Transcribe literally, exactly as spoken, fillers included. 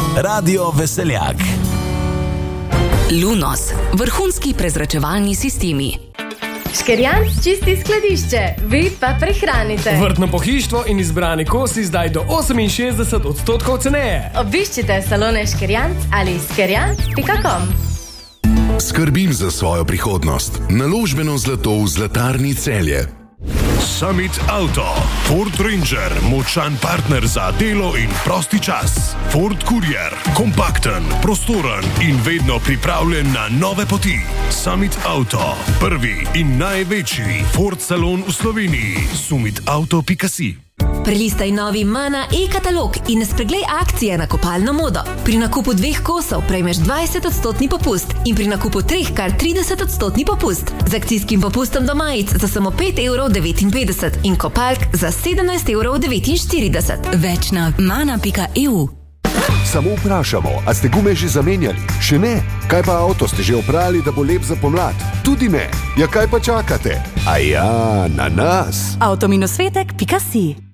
Radio Veseljak. Lunos, vrhunski prezračevalni sistemi. Škerjanc čisti skladišče, vi pa prehranite. Vrtno pohištvo in izbrani kosi zdaj do oseminšestdeset odstotkov ceneje. Obiščite salone Škerjanc ali škerjanc pika com. Skrbim za svojo prihodnost. Naložbeno zlato v Zlatarni Celje. Summit Auto. Ford Ranger, močan partner za delo in prosti čas. Ford Courier, kompakten, prostoren in vedno pripravljen na nove poti. Summit Auto, prvi in največji Ford salon v Sloveniji. summit auto pika si. Prelistaj novi Mana e-katalog in spreglej akcije na kopalno modo. Pri nakupu dveh kosov prejmeš dvajset odstotni popust in pri nakupu treh kar trideset odstotni popust. Z akcijskim popustom do majic za samo pet evrov devetinpetdeset in kopalk za sedemnajst evrov devetinštirideset. Več na mana pika e u. Samo vprašamo, a ste gume že zamenjali? Še ne? Kaj pa avto ste že oprali, da bo lep za pomlad? Tudi ne. Ja, kaj pa čakate? A ja, na nas. avto dash svetek pika si